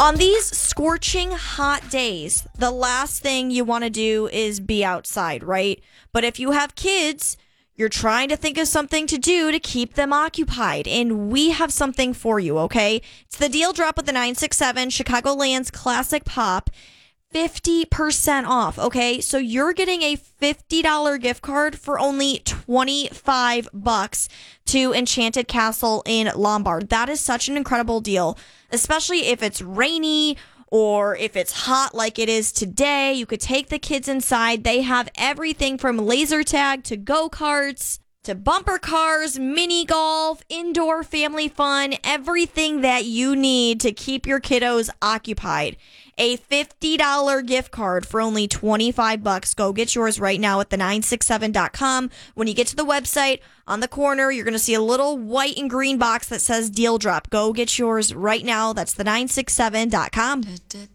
On these scorching hot days, the last thing you want to do is be outside, right? But if you have kids, you're trying to think of something to do to keep them occupied. And we have something for you, okay? It's the deal drop with the 967 Chicagoland's Classic Pop. 50% off, okay? So you're getting a $50 gift card for only $25 to Enchanted Castle in Lombard. That is such an incredible deal, especially if it's rainy or if it's hot like it is today. You could take the kids inside. They have everything from laser tag to go-karts to bumper cars, mini golf, indoor family fun, everything that you need to keep your kiddos occupied. A $50 gift card for only $25. Go get yours right now at the967.com. When you get to the website, on the corner, you're going to see a little white and green box that says deal drop. Go get yours right now. That's the967.com.